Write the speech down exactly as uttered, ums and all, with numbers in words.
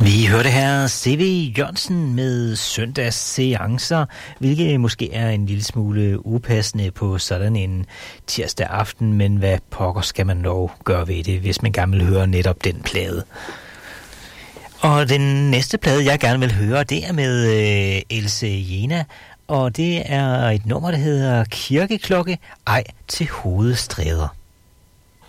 Vi hørte her C V Jørgensen med søndagsseancer, hvilket måske er en lille smule upassende på sådan en tirsdag aften, men hvad pokker skal man dog gøre ved det, hvis man gerne vil høre netop den plade. Og den næste plade, jeg gerne vil høre, det er med øh, Else Jena, og det er et nummer, der hedder Kirkeklokke, ej til hovedstræder.